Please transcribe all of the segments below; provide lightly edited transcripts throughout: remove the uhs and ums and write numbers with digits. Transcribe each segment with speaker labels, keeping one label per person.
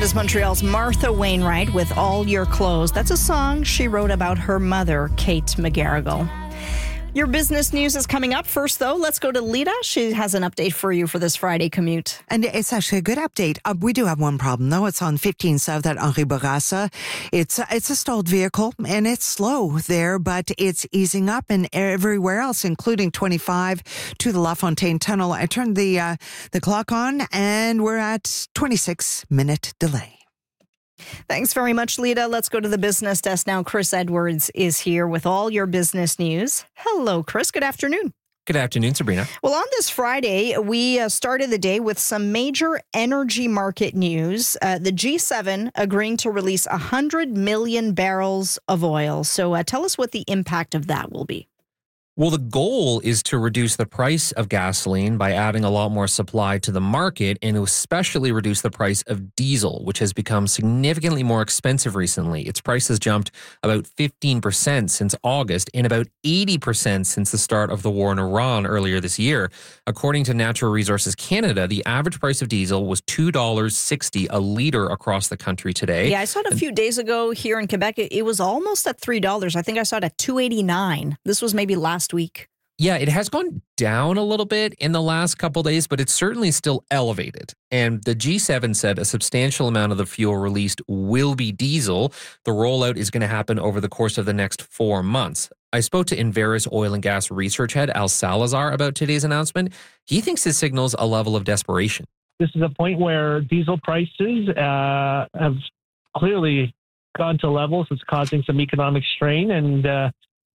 Speaker 1: is Montreal's Martha Wainwright with All Your Clothes. That's a song she wrote about her mother, Kate McGarrigle. Your business news is coming up. First, though, let's go to Lita. She has an update for you for this Friday commute.
Speaker 2: And it's actually a good update. We do have one problem, though. It's on 15 South at Henri Bourassa. It's a stalled vehicle, and it's slow there, but it's easing up and everywhere else, including 25 to the La Fontaine Tunnel. I turned the clock on, and we're at 26-minute delay.
Speaker 1: Thanks very much, Lita. Let's go to the business desk now. Chris Edwards is here with all your business news. Hello, Chris. Good afternoon.
Speaker 3: Good afternoon, Sabrina.
Speaker 1: Well, on this Friday, we started the day with some major energy market news. The G7 agreeing to release 100 million barrels of oil. So tell us what the impact of that will be.
Speaker 3: Well, the goal is to reduce the price of gasoline by adding a lot more supply to the market and to especially reduce the price of diesel, which has become significantly more expensive recently. Its price has jumped about 15% since August and about 80% since the start of the war in Iran earlier this year. According to Natural Resources Canada, the average price of diesel was $2.60 a litre across the country today.
Speaker 1: Yeah, I saw it a few days ago here in Quebec. It was almost at $3. I think I saw it at $2.89. This was maybe last week.
Speaker 3: Yeah, it has gone down a little bit in the last couple of days, but it's certainly still elevated. And the G7 said a substantial amount of the fuel released will be diesel. The rollout is going to happen over the course of the next 4 months. I spoke to Enverus oil and gas research head Al Salazar about today's announcement. He thinks this signals a level of desperation.
Speaker 4: This is a point where diesel prices have clearly gone to levels that's causing some economic strain, and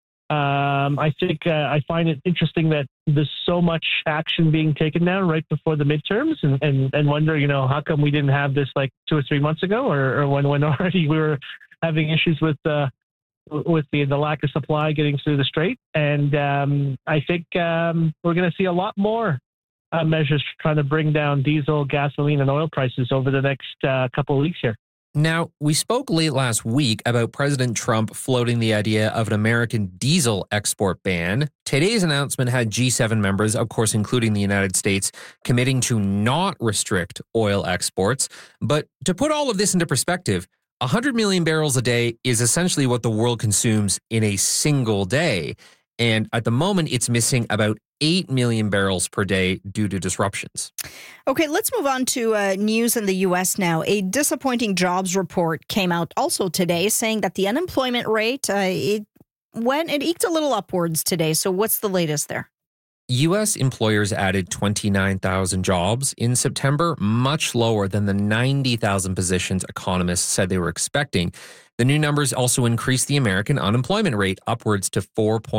Speaker 4: I think I find it interesting that there's so much action being taken now right before the midterms, and wonder, how come we didn't have this like 2 or 3 months ago, or when already we were having issues with the lack of supply getting through the strait. And I think we're going to see a lot more measures trying to bring down diesel, gasoline, and oil prices over the next couple of weeks here.
Speaker 3: Now, we spoke late last week about President Trump floating the idea of an American diesel export ban. Today's announcement had G7 members, of course, including the United States, committing to not restrict oil exports. But to put all of this into perspective, 100 million barrels a day is essentially what the world consumes in a single day. And at the moment, it's missing about 8 million barrels per day due to disruptions.
Speaker 1: Okay, let's move on to news in the U.S. now. A disappointing jobs report came out also today saying that the unemployment rate, it eked a little upwards today. So what's the latest there?
Speaker 3: U.S. employers added 29,000 jobs in September, much lower than the 90,000 positions economists said they were expecting. The new numbers also increased the American unemployment rate upwards to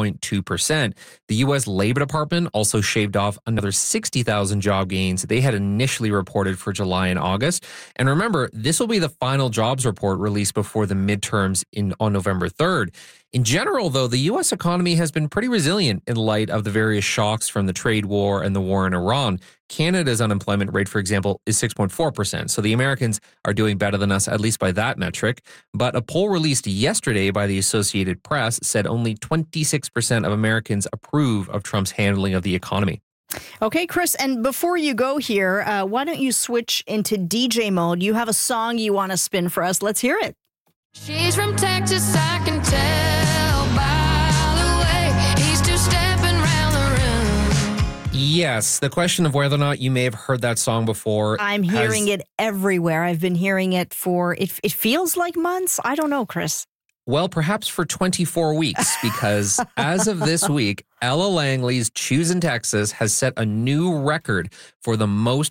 Speaker 3: 4.2%. The U.S. Labor Department also shaved off another 60,000 job gains they had initially reported for July and August. And remember, this will be the final jobs report released before the midterms on November 3rd. In general, though, the U.S. economy has been pretty resilient in light of the various shocks from the trade war and the war in Iran. Canada's unemployment rate, for example, is 6.4%. So the Americans are doing better than us, at least by that metric. But a poll released yesterday by the Associated Press said only 26% of Americans approve of Trump's handling of the economy.
Speaker 1: Okay, Chris, and before you go here, why don't you switch into DJ mode? You have a song you want to spin for us. Let's hear it.
Speaker 5: She's from Texas, I can tell by the way he's two-stepping round the room.
Speaker 3: Yes, the question of whether or not you may have heard that song before.
Speaker 1: I'm hearing it everywhere. I've been hearing it for, it feels like months. I don't know, Chris.
Speaker 3: Well, perhaps for 24 weeks, because as of this week, Ella Langley's Choosing Texas has set a new record for the most